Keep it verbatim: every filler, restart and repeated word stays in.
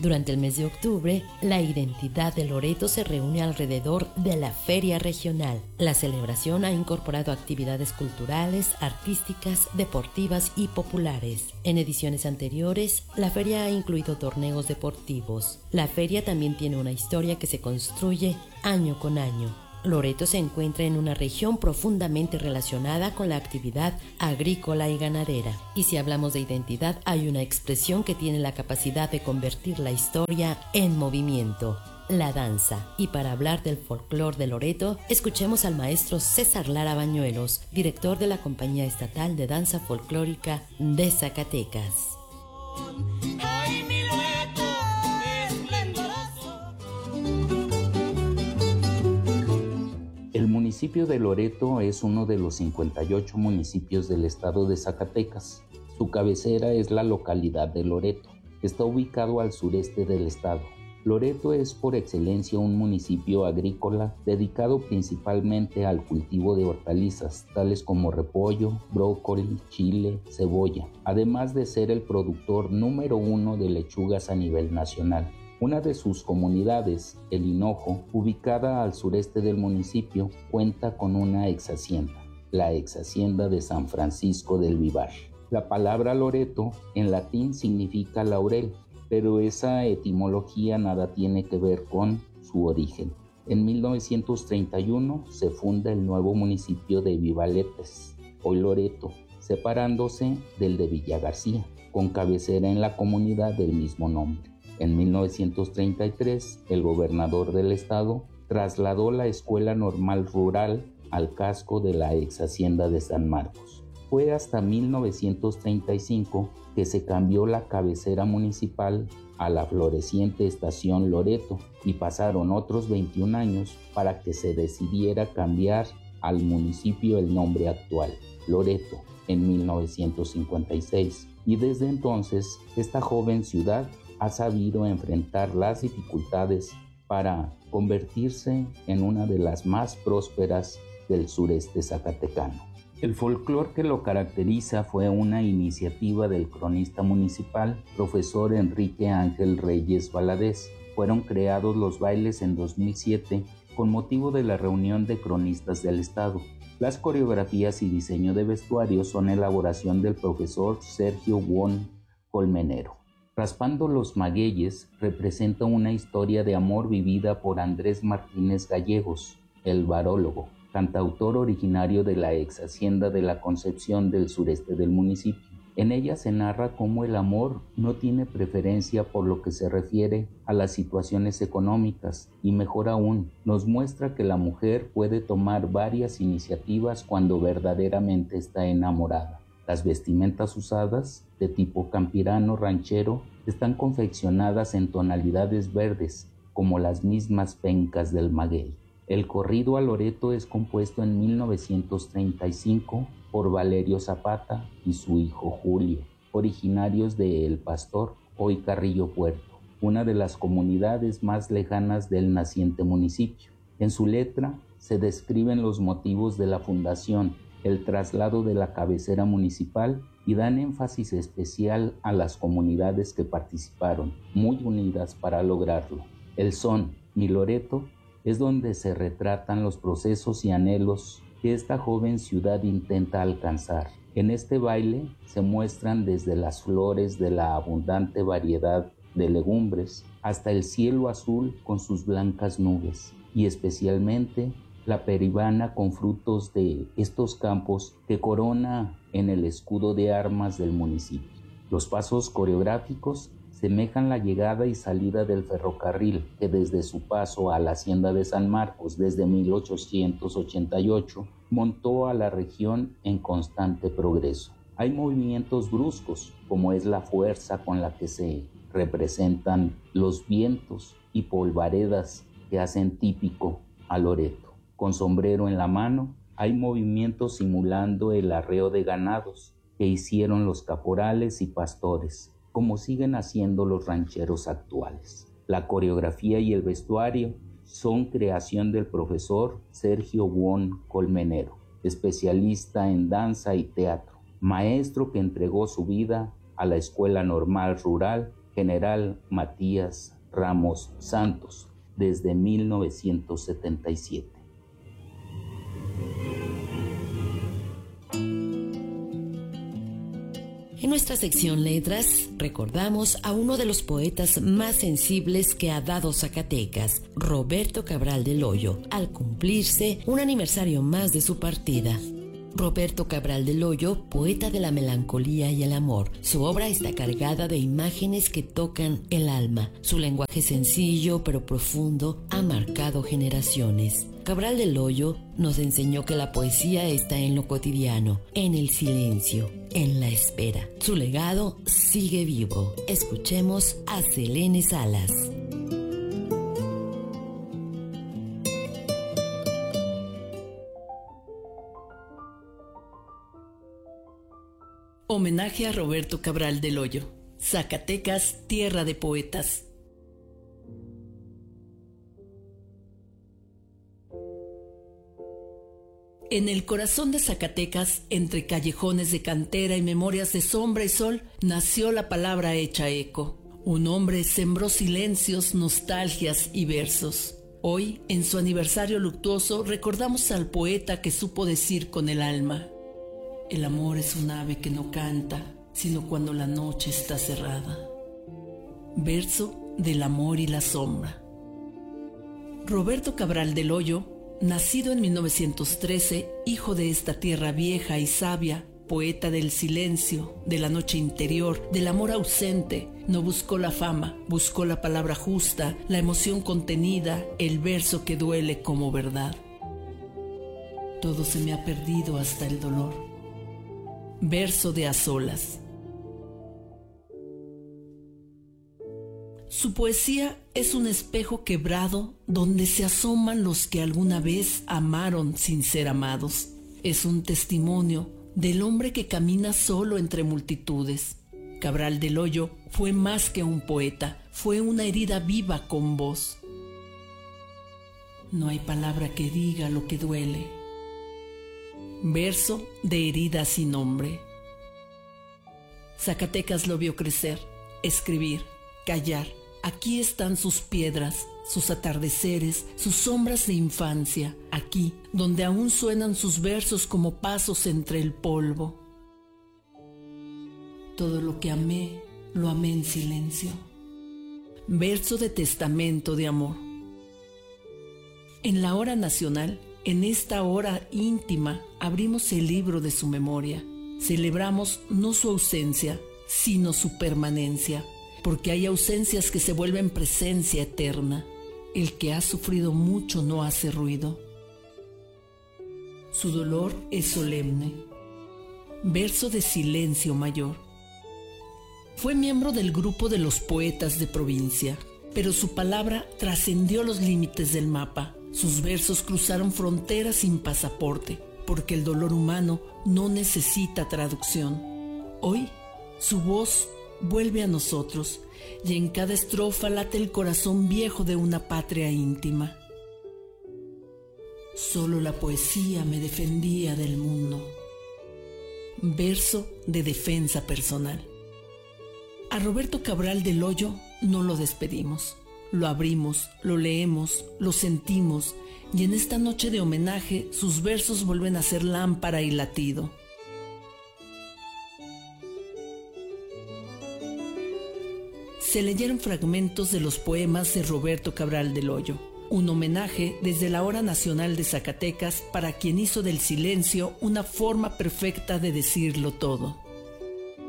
Durante el mes de octubre, la identidad de Loreto se reúne alrededor de la Feria Regional. La celebración ha incorporado actividades culturales, artísticas, deportivas y populares. En ediciones anteriores, la feria ha incluido torneos deportivos. La feria también tiene una historia que se construye año con año. Loreto se encuentra en una región profundamente relacionada con la actividad agrícola y ganadera. Y si hablamos de identidad, hay una expresión que tiene la capacidad de convertir la historia en movimiento: la danza. Y para hablar del folclore de Loreto, escuchemos al maestro César Lara Bañuelos, director de la Compañía Estatal de Danza Folclórica de Zacatecas. El municipio de Loreto es uno de los cincuenta y ocho municipios del estado de Zacatecas. Su cabecera es la localidad de Loreto. Está ubicado al sureste del estado. Loreto es por excelencia un municipio agrícola dedicado principalmente al cultivo de hortalizas, tales como repollo, brócoli, chile, cebolla, además de ser el productor número uno de lechugas a nivel nacional. Una de sus comunidades, El Hinojo, ubicada al sureste del municipio, cuenta con una exhacienda, la exhacienda de San Francisco del Vivar. La palabra Loreto en latín significa laurel, pero esa etimología nada tiene que ver con su origen. En mil novecientos treinta y uno se funda el nuevo municipio de Vivaletes, hoy Loreto, separándose del de Villa García, con cabecera en la comunidad del mismo nombre. En mil novecientos treinta y tres, el gobernador del estado trasladó la Escuela Normal Rural al casco de la ex hacienda de San Marcos. Fue hasta mil novecientos treinta y cinco que se cambió la cabecera municipal a la floreciente estación Loreto y pasaron otros veintiún años para que se decidiera cambiar al municipio el nombre actual, Loreto, en mil novecientos cincuenta y seis. Y desde entonces, esta joven ciudad ha sabido enfrentar las dificultades para convertirse en una de las más prósperas del sureste zacatecano. El folclore que lo caracteriza fue una iniciativa del cronista municipal, profesor Enrique Ángel Reyes Valadez. Fueron creados los bailes en dos mil siete con motivo de la reunión de cronistas del estado. Las coreografías y diseño de vestuario son elaboración del profesor Sergio Won Colmenero. Raspando los Magueyes representa una historia de amor vivida por Andrés Martínez Gallegos, el varólogo, cantautor originario de la ex hacienda de la Concepción del sureste del municipio. En ella se narra cómo el amor no tiene preferencia por lo que se refiere a las situaciones económicas y, mejor aún, nos muestra que la mujer puede tomar varias iniciativas cuando verdaderamente está enamorada. Las vestimentas usadas, de tipo campirano ranchero, están confeccionadas en tonalidades verdes, como las mismas pencas del maguey. El corrido a Loreto es compuesto en mil novecientos treinta y cinco por Valerio Zapata y su hijo Julio, originarios de El Pastor, hoy Carrillo Puerto, una de las comunidades más lejanas del naciente municipio. En su letra se describen los motivos de la fundación, el traslado de la cabecera municipal y dan énfasis especial a las comunidades que participaron, muy unidas para lograrlo. El son, Mi Loreto, es donde se retratan los procesos y anhelos que esta joven ciudad intenta alcanzar. En este baile se muestran desde las flores de la abundante variedad de legumbres hasta el cielo azul con sus blancas nubes y especialmente la peribana con frutos de estos campos que corona en el escudo de armas del municipio. Los pasos coreográficos semejan la llegada y salida del ferrocarril que desde su paso a la hacienda de San Marcos desde mil ochocientos ochenta y ocho montó a la región en constante progreso. Hay movimientos bruscos, como es la fuerza con la que se representan los vientos y polvaredas que hacen típico a Loreto. Con sombrero en la mano, hay movimientos simulando el arreo de ganados que hicieron los caporales y pastores, como siguen haciendo los rancheros actuales. La coreografía y el vestuario son creación del profesor Sergio Won Colmenero, especialista en danza y teatro, maestro que entregó su vida a la Escuela Normal Rural General Matías Ramos Santos, desde mil novecientos setenta y siete. En nuestra sección Letras, recordamos a uno de los poetas más sensibles que ha dado Zacatecas, Roberto Cabral del Hoyo, al cumplirse un aniversario más de su partida. Roberto Cabral del Hoyo, poeta de la melancolía y el amor. Su obra está cargada de imágenes que tocan el alma. Su lenguaje sencillo pero profundo ha marcado generaciones. Cabral del Hoyo nos enseñó que la poesía está en lo cotidiano, en el silencio, en la espera. Su legado sigue vivo. Escuchemos a Selene Salas. Homenaje a Roberto Cabral del Hoyo. Zacatecas, tierra de poetas. En el corazón de Zacatecas, entre callejones de cantera y memorias de sombra y sol, nació la palabra hecha eco. Un hombre sembró silencios, nostalgias y versos. Hoy, en su aniversario luctuoso, recordamos al poeta que supo decir con el alma: el amor es un ave que no canta, sino cuando la noche está cerrada. Verso del amor y la sombra. Roberto Cabral del Hoyo, nacido en mil novecientos trece, hijo de esta tierra vieja y sabia, poeta del silencio, de la noche interior, del amor ausente, no buscó la fama, buscó la palabra justa, la emoción contenida, el verso que duele como verdad. Todo se me ha perdido hasta el dolor. Verso de a solas. Su poesía es un espejo quebrado donde se asoman los que alguna vez amaron sin ser amados. Es un testimonio del hombre que camina solo entre multitudes. Cabral del Hoyo fue más que un poeta, fue una herida viva con voz. No hay palabra que diga lo que duele. Verso de herida sin nombre. Zacatecas lo vio crecer, escribir, callar. Aquí están sus piedras, sus atardeceres, sus sombras de infancia. Aquí, donde aún suenan sus versos como pasos entre el polvo. Todo lo que amé, lo amé en silencio. Verso de testamento de amor. En la hora nacional, en esta hora íntima, abrimos el libro de su memoria. Celebramos no su ausencia, sino su permanencia, porque hay ausencias que se vuelven presencia eterna. El que ha sufrido mucho no hace ruido. Su dolor es solemne. Verso de silencio mayor. Fue miembro del grupo de los poetas de provincia, pero su palabra trascendió los límites del mapa. Sus versos cruzaron fronteras sin pasaporte, porque el dolor humano no necesita traducción. Hoy, su voz vuelve a nosotros, y en cada estrofa late el corazón viejo de una patria íntima. Solo la poesía me defendía del mundo. Verso de defensa personal. A Roberto Cabral del Hoyo no lo despedimos. Lo abrimos, lo leemos, lo sentimos, y en esta noche de homenaje sus versos vuelven a ser lámpara y latido. Se leyeron fragmentos de los poemas de Roberto Cabral del Hoyo, un homenaje desde la Hora Nacional de Zacatecas para quien hizo del silencio una forma perfecta de decirlo todo.